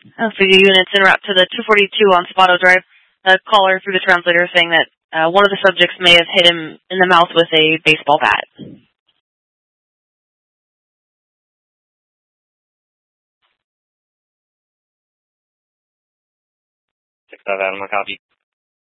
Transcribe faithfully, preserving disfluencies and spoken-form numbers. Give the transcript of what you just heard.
Uh, for the units en route to the two forty-two on Spotto Drive, a caller through the translator saying that uh, one of the subjects may have hit him in the mouth with a baseball bat. six five Adam, copy.